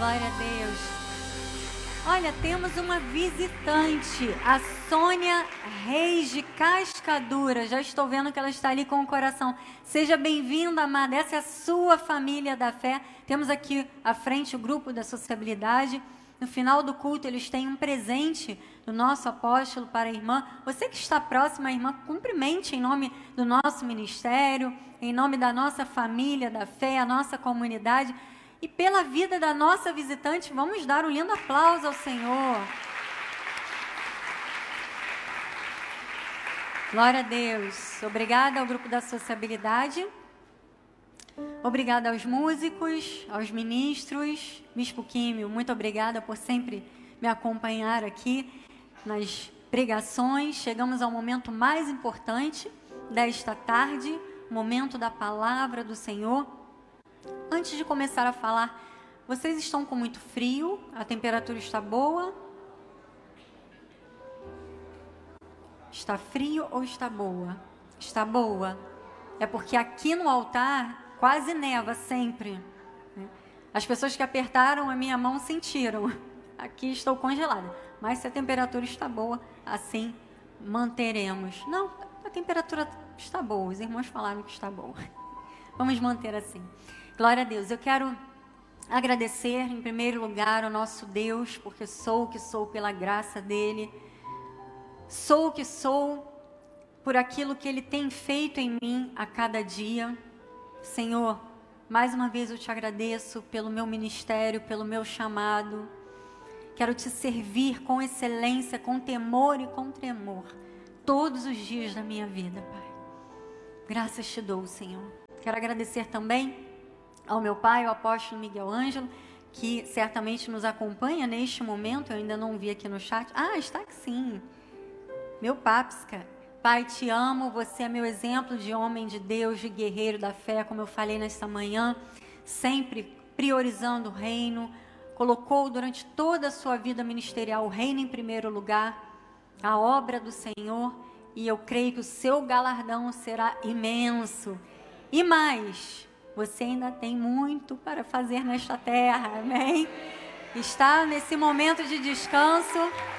Glória a Deus. Olha, temos uma visitante, a Sônia Reis de Cascadura. Já estou vendo que ela está ali com o coração. Seja bem-vinda, amada. Essa é a sua família da fé. Temos aqui à frente o grupo da sociabilidade. No final do culto, eles têm um presente do nosso apóstolo para a irmã. Você que está próxima à irmã, cumprimente em nome do nosso ministério, em nome da nossa família da fé, a nossa comunidade. E pela vida da nossa visitante, vamos dar um lindo aplauso ao Senhor. Glória a Deus. Obrigada ao grupo da sociabilidade. Obrigada aos músicos, aos ministros. Bispo Químio, muito obrigada por sempre me acompanhar aqui nas pregações. Chegamos ao momento mais importante desta tarde, momento da palavra do Senhor. Antes de começar a falar, vocês estão com muito frio? A temperatura está boa? Está frio ou está boa? Está boa. É porque aqui no altar quase neva sempre. As pessoas que apertaram a minha mão sentiram. Aqui estou congelada. Mas se a temperatura está boa, assim manteremos. Não, a temperatura está boa. Os irmãos falaram que está boa. Vamos manter assim. Glória a Deus. Eu quero agradecer, em primeiro lugar, ao nosso Deus, porque sou o que sou pela graça dEle. Sou o que sou por aquilo que Ele tem feito em mim a cada dia. Senhor, mais uma vez eu te agradeço pelo meu ministério, pelo meu chamado. Quero te servir com excelência, com temor e com tremor, todos os dias da minha vida, Pai. Graças te dou, Senhor. Quero agradecer também ao meu pai, o apóstolo Miguel Ângelo, que certamente nos acompanha neste momento. Eu ainda não vi aqui no chat. Ah, está aqui sim. Meu papsca. Pai, te amo. Você é meu exemplo de homem de Deus, de guerreiro da fé, como eu falei nesta manhã. Sempre priorizando o reino. Colocou durante toda a sua vida ministerial o reino em primeiro lugar. A obra do Senhor. E eu creio que o seu galardão será imenso. E mais, você ainda tem muito para fazer nesta terra, amém? Está nesse momento de descanso,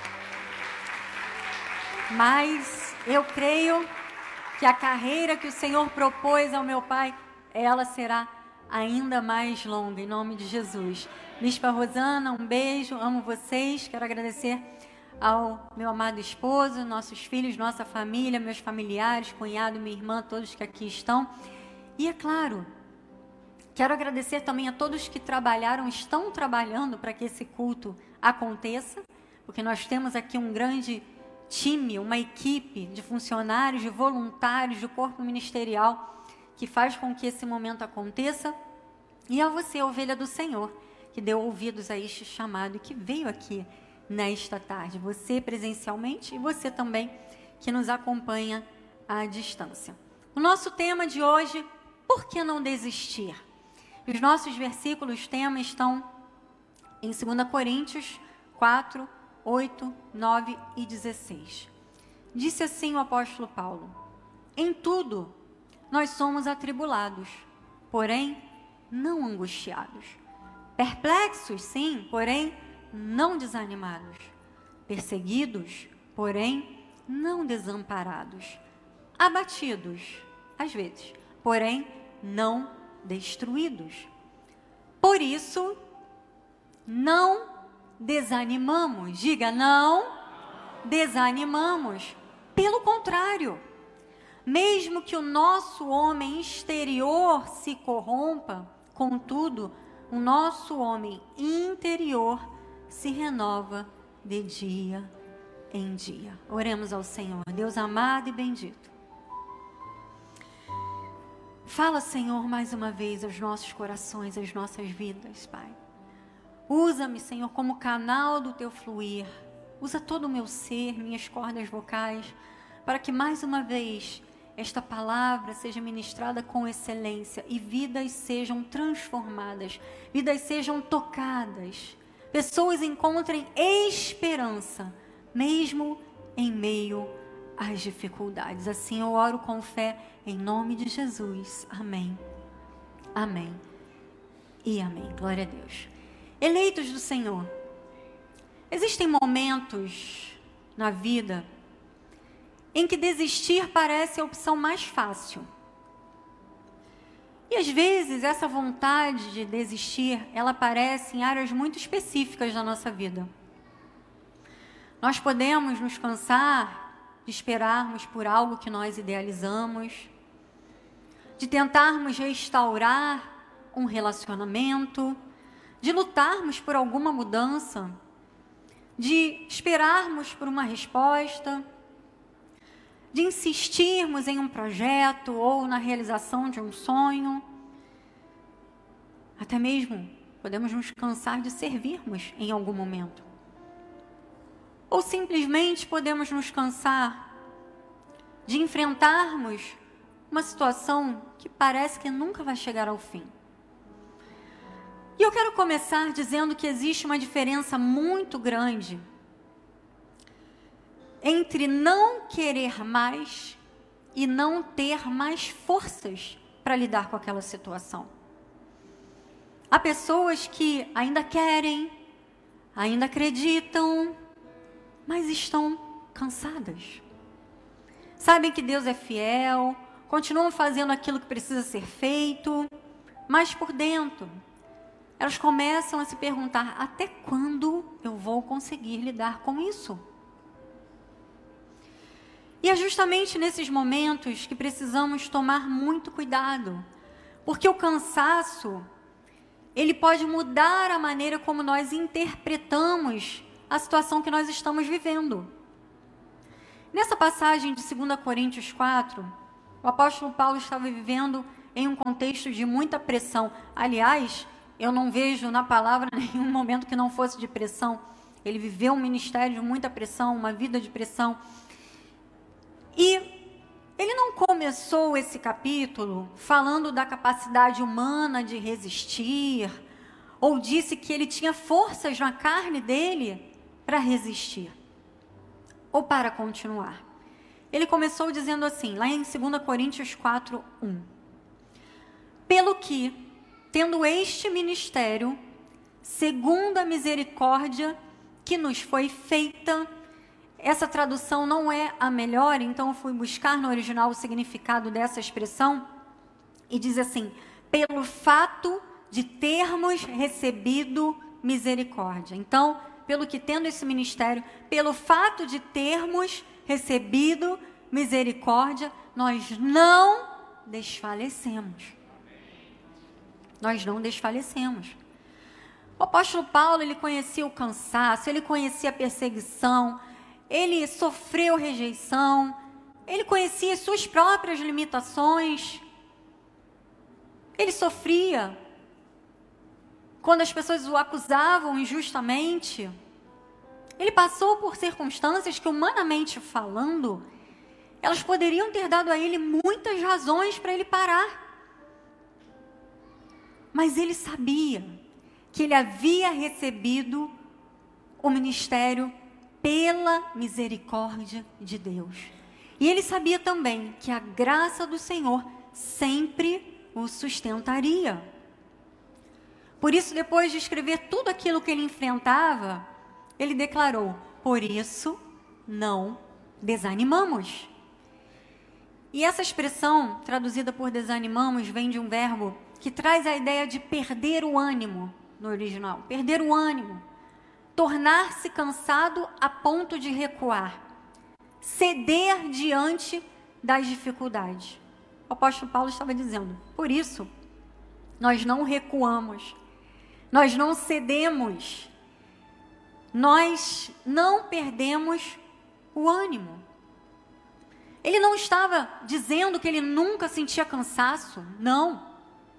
mas eu creio que a carreira que o Senhor propôs ao meu pai, ela será ainda mais longa, em nome de Jesus. Bispa Rosana, um beijo, amo vocês, quero agradecer ao meu amado esposo, nossos filhos, nossa família, meus familiares, cunhado, minha irmã, todos que aqui estão. E é claro, quero agradecer também a todos que trabalharam, estão trabalhando para que esse culto aconteça, porque nós temos aqui um grande time, uma equipe de funcionários, de voluntários, do corpo ministerial, que faz com que esse momento aconteça. E a você, ovelha do Senhor, que deu ouvidos a este chamado e que veio aqui nesta tarde. Você presencialmente e você também que nos acompanha à distância. O nosso tema de hoje, por que não desistir? Os nossos versículos tema estão em 2 Coríntios 4, 8, 9 e 16. Disse assim o apóstolo Paulo: em tudo nós somos atribulados, porém não angustiados. Perplexos, sim, porém não desanimados. Perseguidos, porém não desamparados. Abatidos, às vezes, porém não destruídos. Por isso, não desanimamos. Diga, não desanimamos. Pelo contrário, mesmo que o nosso homem exterior se corrompa, contudo, o nosso homem interior se renova de dia em dia. Oremos ao Senhor. Deus amado e bendito, fala, Senhor, mais uma vez aos nossos corações, às nossas vidas, Pai. Usa-me, Senhor, como canal do Teu fluir. Usa todo o meu ser, minhas cordas vocais, para que mais uma vez esta palavra seja ministrada com excelência e vidas sejam transformadas, vidas sejam tocadas, pessoas encontrem esperança, mesmo em meio às dificuldades. Assim eu oro com fé, em nome de Jesus. Amém. Amém. E amém. Glória a Deus. eleitos do Senhor, existem momentos na vida em que desistir parece a opção mais fácil. E às vezes essa vontade de desistir, ela aparece em áreas muito específicas da nossa vida. Nós podemos nos cansar de esperarmos por algo que nós idealizamos, de tentarmos restaurar um relacionamento, de lutarmos por alguma mudança, de esperarmos por uma resposta, de insistirmos em um projeto ou na realização de um sonho. Até mesmo podemos nos cansar de servirmos em algum momento. Ou simplesmente podemos nos cansar de enfrentarmos uma situação que parece que nunca vai chegar ao fim. E eu quero começar dizendo que existe uma diferença muito grande entre não querer mais e não ter mais forças para lidar com aquela situação. Há pessoas que ainda querem, ainda acreditam, mas estão cansadas. Sabem que Deus é fiel, continuam fazendo aquilo que precisa ser feito, mas por dentro elas começam a se perguntar: até quando eu vou conseguir lidar com isso? E é justamente nesses momentos que precisamos tomar muito cuidado, porque o cansaço, ele pode mudar a maneira como nós interpretamos a situação que nós estamos vivendo. Nessa passagem de 2 Coríntios 4, o apóstolo Paulo estava vivendo em um contexto de muita pressão. Aliás, eu não vejo na palavra nenhum momento que não fosse de pressão. Ele viveu um ministério de muita pressão, uma vida de pressão. E ele não começou esse capítulo falando da capacidade humana de resistir, ou disse que ele tinha forças na carne dele para resistir, ou para continuar. Ele começou dizendo assim, lá em 2 Coríntios 4, 1. Pelo que, tendo este ministério, segundo a misericórdia que nos foi feita. Essa tradução não é a melhor, então eu fui buscar no original o significado dessa expressão e diz assim: pelo fato de termos recebido misericórdia. Então, pelo que tendo esse ministério, pelo fato de termos recebido misericórdia, nós não desfalecemos. Nós não desfalecemos. O apóstolo Paulo, ele conhecia o cansaço, ele conhecia a perseguição, ele sofreu rejeição, ele conhecia as suas próprias limitações, ele sofria quando as pessoas o acusavam injustamente. Ele passou por circunstâncias que, humanamente falando, elas poderiam ter dado a ele muitas razões para ele parar. Mas ele sabia que ele havia recebido o ministério pela misericórdia de Deus. E ele sabia também que a graça do Senhor sempre o sustentaria. Por isso, depois de escrever tudo aquilo que ele enfrentava, ele declarou: por isso não desanimamos. E essa expressão, traduzida por desanimamos, vem de um verbo que traz a ideia de perder o ânimo no original. Perder o ânimo. Tornar-se cansado a ponto de recuar. Ceder diante das dificuldades. O apóstolo Paulo estava dizendo: por isso, nós não recuamos. Nós não cedemos. Nós não perdemos o ânimo. Ele não estava dizendo que ele nunca sentia cansaço. Não.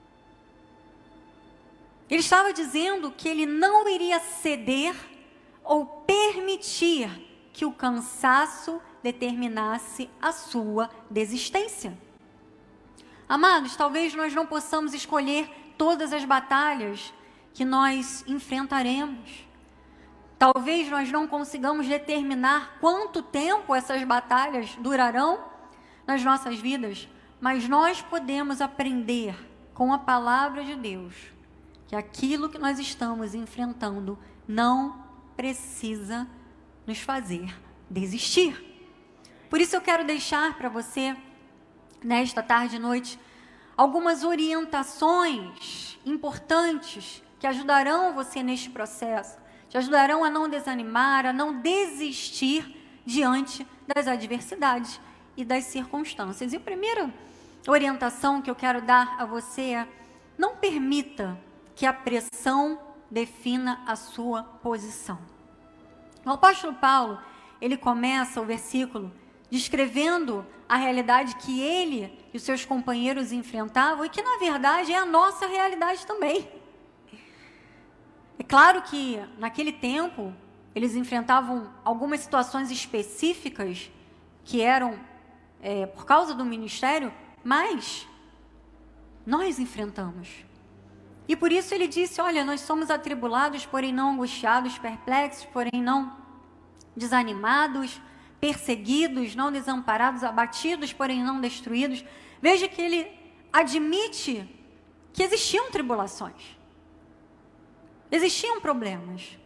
Ele estava dizendo que ele não iria ceder ou permitir que o cansaço determinasse a sua desistência. Amados, talvez nós não possamos escolher todas as batalhas que nós enfrentaremos. Talvez nós não consigamos determinar quanto tempo essas batalhas durarão nas nossas vidas, mas nós podemos aprender com a palavra de Deus que aquilo que nós estamos enfrentando não precisa nos fazer desistir. Por isso eu quero deixar para você, nesta tarde e noite, algumas orientações importantes que ajudarão você neste processo, te ajudarão a não desanimar, a não desistir diante das adversidades e das circunstâncias. E a primeira orientação que eu quero dar a você é: não permita que a pressão defina a sua posição. O apóstolo Paulo, ele começa o versículo descrevendo a realidade que ele e os seus companheiros enfrentavam e que, na verdade, é a nossa realidade também. É claro que, naquele tempo, eles enfrentavam algumas situações específicas que eram por causa do ministério, mas nós enfrentamos. E por isso ele disse: olha, nós somos atribulados, porém não angustiados, perplexos, porém não desanimados, perseguidos, não desamparados, abatidos, porém não destruídos. Veja que ele admite que existiam tribulações, existiam problemas.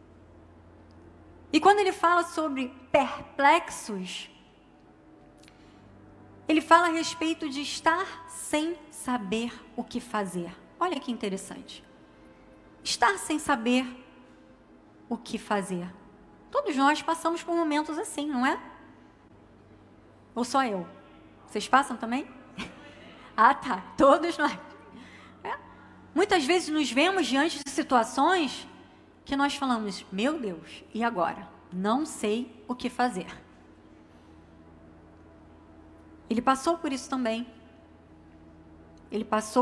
E quando ele fala sobre perplexos, ele fala a respeito de estar sem saber o que fazer. Olha que interessante. Estar sem saber o que fazer. Todos nós passamos por momentos assim, não é? Ou só eu? Vocês passam também? Ah, tá. Todos nós. Muitas vezes nos vemos diante de situações que nós falamos: meu Deus, e agora? Não sei o que fazer. Ele passou por isso também. Ele passou